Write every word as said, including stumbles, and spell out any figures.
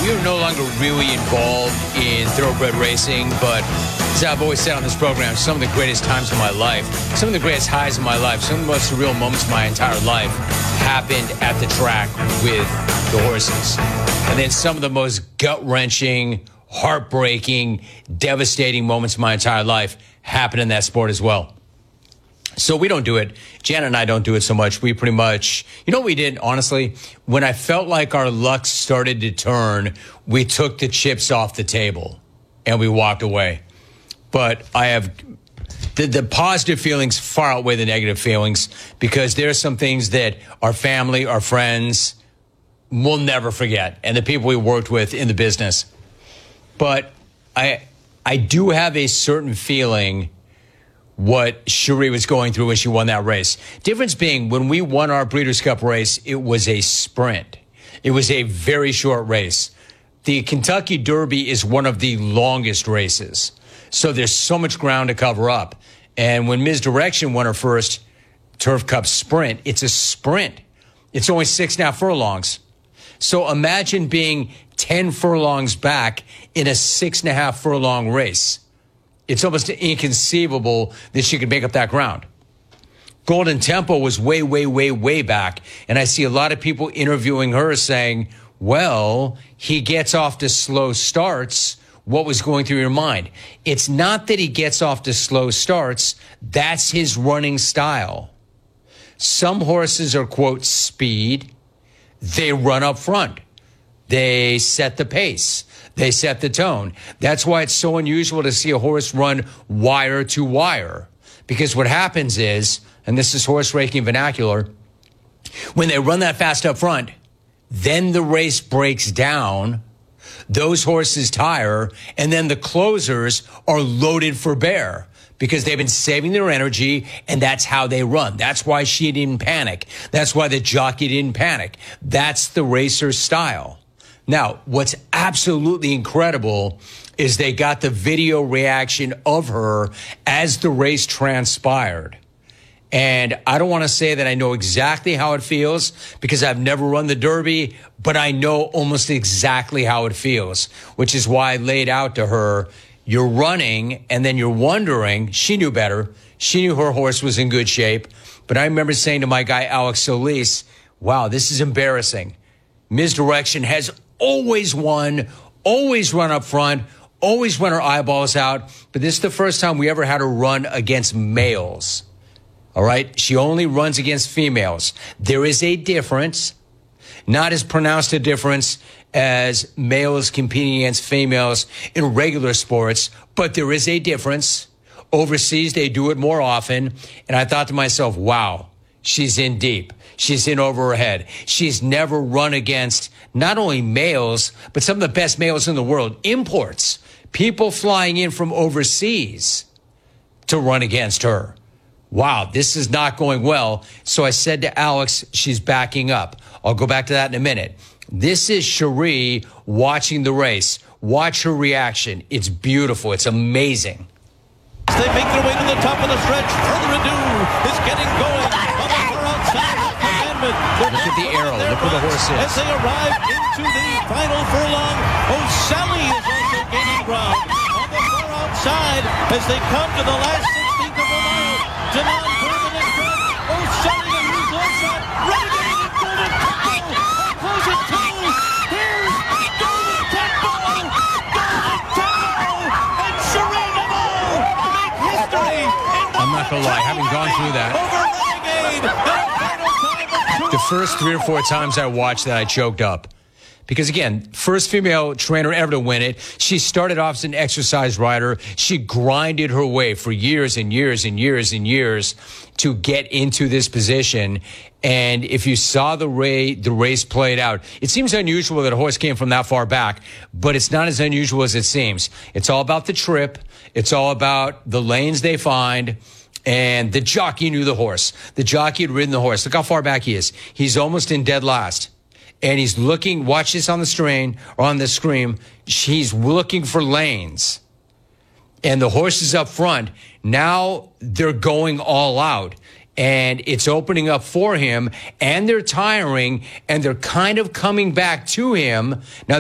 we are no longer really involved in thoroughbred racing, but as I've always said on this program, some of the greatest times of my life, some of the greatest highs of my life, some of the most surreal moments of my entire life happened at the track with the horses. And then some of the most gut-wrenching, heartbreaking, devastating moments of my entire life happened in that sport as well. So we don't do it. Janet and I don't do it so much. We pretty much, you know what we did, honestly? When I felt like our luck started to turn, we took the chips off the table and we walked away. But I have, the, the positive feelings far outweigh the negative feelings, because there are some things that our family, our friends will never forget, and the people we worked with in the business. But I, I do have a certain feeling what Cherie was going through when she won that race. Difference being, when we won our Breeders' Cup race, it was a sprint. It was a very short race. The Kentucky Derby is one of the longest races, so there's so much ground to cover up. And when Miz Direction won her first Turf Cup sprint, it's a sprint. It's only six and a half furlongs. So imagine being ten furlongs back in a six and a half furlong race. It's almost inconceivable that she could make up that ground. Golden Tempo was way, way, way, way back. And I see a lot of people interviewing her saying, well, he gets off to slow starts. What was going through your mind? It's not that he gets off to slow starts. That's his running style. Some horses are, quote, speed. They run up front. They set the pace. They set the tone. That's why it's so unusual to see a horse run wire to wire. Because what happens is, and this is horse racing vernacular, when they run that fast up front, then the race breaks down, those horses tire, and then the closers are loaded for bear because they've been saving their energy, and that's how they run. That's why she didn't panic. That's why the jockey didn't panic. That's the racer's style. Now, what's absolutely incredible is they got the video reaction of her as the race transpired. And I don't want to say that I know exactly how it feels, because I've never run the Derby, but I know almost exactly how it feels, which is why I laid out to her, you're running and then you're wondering. She knew better. She knew her horse was in good shape. But I remember saying to my guy, Alex Solis, wow, this is embarrassing. Miz Direction has always won, always run up front, always run her eyeballs out. But this is the first time we ever had her run against males. All right? She only runs against females. There is a difference, not as pronounced a difference as males competing against females in regular sports, but there is a difference. Overseas, they do it more often. And I thought to myself, wow, she's in deep. She's in over her head. She's never run against not only males, but some of the best males in the world, imports, people flying in from overseas to run against her. Wow, this is not going well. So I said to Alex, she's backing up. I'll go back to that in a minute. This is Cherie watching the race. Watch her reaction. It's beautiful. It's amazing. They make their way to the top of the stretch. Further ado is getting going. Look at the arrow. Look where the horse is. As they arrive into the final furlong, O'Sally is also gaining ground. On the far outside, as they come to the last sixteenth of a mile, Demond Bourbon in front. O'Sally and his left side, running in Golden Tempo. Close it two. Here's Golden Tempo. Golden Tempo and Cherie Neville make history. I'm not going to lie. Having gone through that, over Renegade. the first three or four times I watched that, I choked up. Because, again, first female trainer ever to win it. She started off as an exercise rider. She grinded her way for years and years and years and years to get into this position. And if you saw the, ra- the race played out, it seems unusual that a horse came from that far back, but it's not as unusual as it seems. It's all about the trip. It's all about the lanes they find. And the jockey knew the horse. The jockey had ridden the horse. Look how far back he is. He's almost in dead last. And he's looking, watch this on the strain or on the screen. He's looking for lanes. And the horse is up front. Now they're going all out. And it's opening up for him. And they're tiring. And they're kind of coming back to him. Now,